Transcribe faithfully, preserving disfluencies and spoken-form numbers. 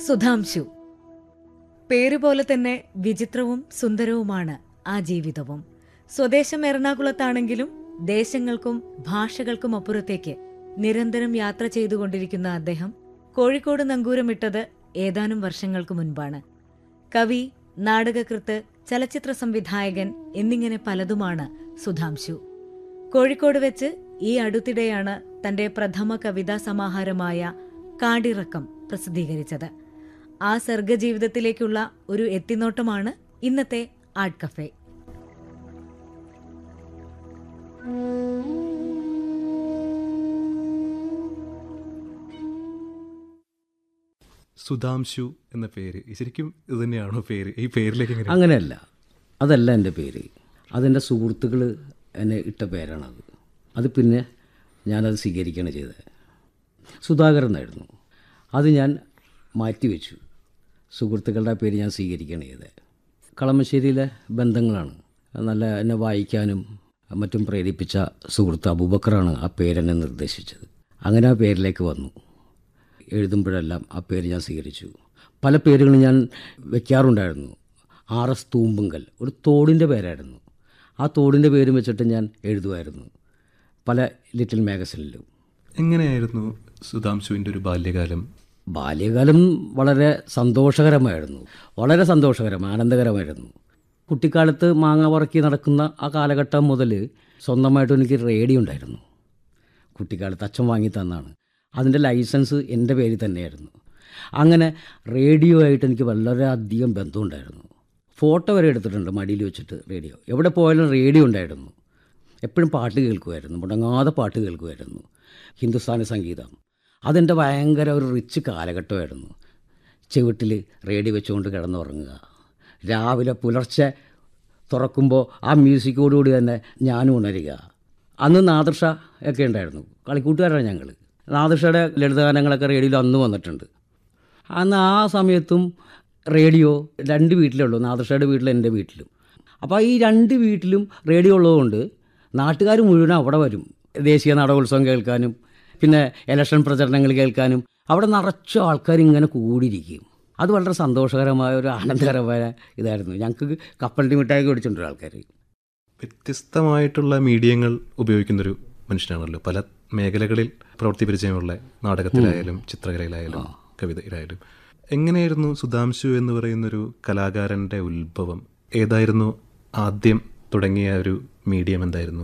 സുധാംശു. പേരുപോലെ തന്നെ വിചിത്രവും സുന്ദരവുമാണ് ആ ജീവിതവും. സ്വദേശം എറണാകുളത്താണെങ്കിലും ദേശങ്ങൾക്കും ഭാഷകൾക്കും അപ്പുറത്തേക്ക് നിരന്തരം യാത്ര ചെയ്തുകൊണ്ടിരിക്കുന്ന അദ്ദേഹം കോഴിക്കോട് നങ്കൂരമിട്ടത് ഏതാനും വർഷങ്ങൾക്ക് മുൻപാണ്. കവി, നാടകകൃത്ത്, ചലച്ചിത്ര സംവിധായകൻ എന്നിങ്ങനെ പലതുമാണ് സുധാംശു. കോഴിക്കോട് വെച്ച് ഈ അടുത്തിടെയാണ് തന്റെ പ്രഥമ കവിതാ സമാഹാരമായ കാടിറക്കം പ്രസിദ്ധീകരിച്ചത്. ആ സർഗജീവിതത്തിലേക്കുള്ള ഒരു എത്തിനോട്ടമാണ് ഇന്നത്തെ ആർട്ട് കഫേ. സുധാംശു എന്ന പേര് ശരിക്കും ഇത് തന്നെയാണോ പേര്? ഈ പേരിലേക്ക് അങ്ങനെയല്ല, അതല്ല എൻ്റെ പേര്. അതെൻ്റെ സുഹൃത്തുക്കൾ എന്നെ ഇട്ട പേരാണത്. അത് പിന്നെ ഞാനത് സ്വീകരിക്കുകയാണ് ചെയ്തത്. സുധാകരൻ എന്നായിരുന്നു. അത് ഞാൻ മാറ്റിവെച്ചു. സുഹൃത്തുക്കളുടെ പേര് ഞാൻ സ്വീകരിക്കുകയാണ് ചെയ്തത്. കളമശ്ശേരിയിലെ ബന്ധങ്ങളാണ് നല്ല എന്നെ വായിക്കാനും മറ്റും പ്രേരിപ്പിച്ച സുഹൃത്ത് അബൂബക്കറാണ് ആ പേരെന്നെ നിർദ്ദേശിച്ചത്. അങ്ങനെ ആ പേരിലേക്ക് വന്നു. എഴുതുമ്പോഴെല്ലാം ആ പേര് ഞാൻ സ്വീകരിച്ചു. പല പേരുകളും ഞാൻ വയ്ക്കാറുണ്ടായിരുന്നു. ആർ എസ് തൂമ്പുങ്കൽ ഒരു തോടിൻ്റെ പേരായിരുന്നു. ആ തോടിൻ്റെ പേരും വെച്ചിട്ട് ഞാൻ എഴുതുമായിരുന്നു പല ലിറ്റിൽ മാഗസിനിലും. എങ്ങനെയായിരുന്നു സുധാംശുവിൻ്റെ ഒരു ബാല്യകാലം? ബാല്യകാലം വളരെ സന്തോഷകരമായിരുന്നു. വളരെ സന്തോഷകരം, ആനന്ദകരമായിരുന്നു. കുട്ടിക്കാലത്ത് മാങ്ങ പറക്കി നടക്കുന്ന ആ കാലഘട്ടം മുതൽ സ്വന്തമായിട്ട് എനിക്ക് റേഡിയോ ഉണ്ടായിരുന്നു. കുട്ടിക്കാലത്ത് അച്ഛൻ വാങ്ങി തന്നാണ്. അതിൻ്റെ ലൈസൻസ് എൻ്റെ പേരിൽ തന്നെയായിരുന്നു. അങ്ങനെ റേഡിയോ ആയിട്ട് എനിക്ക് വളരെയധികം ബന്ധമുണ്ടായിരുന്നു. ഫോട്ടോ വരെ എടുത്തിട്ടുണ്ട് മടിയിൽ വെച്ചിട്ട്. റേഡിയോ എവിടെ പോയാലും റേഡിയോ ഉണ്ടായിരുന്നു. എപ്പോഴും പാട്ട് കേൾക്കുമായിരുന്നു, മുടങ്ങാതെ പാട്ട് കേൾക്കുമായിരുന്നു. ഹിന്ദുസ്ഥാനി സംഗീതം അതെൻ്റെ ഭയങ്കര ഒരു റിച്ച് കാലഘട്ടമായിരുന്നു. ചെവിട്ടിൽ റേഡിയോ വെച്ചുകൊണ്ട് കിടന്നുറങ്ങുക. രാവിലെ പുലർച്ചെ തുറക്കുമ്പോൾ ആ മ്യൂസിക്കോടുകൂടി തന്നെ ഞാനും ഉണരുക. അന്ന് നാദർഷ ഒക്കെ ഉണ്ടായിരുന്നു. കളിക്കൂട്ടുകാരാണ് ഞങ്ങൾ. നാദർഷയുടെ ലളിതഗാനങ്ങളൊക്കെ റേഡിയോയിൽ അന്ന് വന്നിട്ടുണ്ട്. അന്ന് ആ സമയത്തും റേഡിയോ രണ്ട് വീട്ടിലേ ഉള്ളൂ, നാദർഷയുടെ വീട്ടിലും എൻ്റെ വീട്ടിലും. അപ്പോൾ ഈ രണ്ട് വീട്ടിലും റേഡിയോ ഉള്ളതുകൊണ്ട് നാട്ടുകാർ മുഴുവൻ അവിടെ വരും. ദേശീയ നാടകോത്സവം കേൾക്കാനും പിന്നെ ഇലക്ഷൻ പ്രചരണങ്ങൾ കേൾക്കാനും അവിടെ നിറച്ച ആൾക്കാർ ഇങ്ങനെ കൂടിയിരിക്കും. അത് വളരെ സന്തോഷകരമായ ഒരു ആനന്ദകരമായ ഇതായിരുന്നു. ഞങ്ങൾക്ക് കപ്പലിൻ്റെ മിഠായി മേടിച്ചിട്ടുണ്ട് ആൾക്കാർ. വ്യത്യസ്തമായിട്ടുള്ള മീഡിയങ്ങൾ ഉപയോഗിക്കുന്നൊരു മനുഷ്യനാണല്ലോ. പല മേഖലകളിൽ പ്രവൃത്തി പരിചയമുള്ള, നാടകത്തിലായാലും ചിത്രകലയിലായാലും കവിതയിലായാലും. എങ്ങനെയായിരുന്നു സുധാംശു എന്ന് പറയുന്നൊരു കലാകാരൻ്റെ ഉത്ഭവം? ഏതായിരുന്നു ആദ്യം തുടങ്ങിയ ഒരു മീഡിയം? എന്തായിരുന്നു?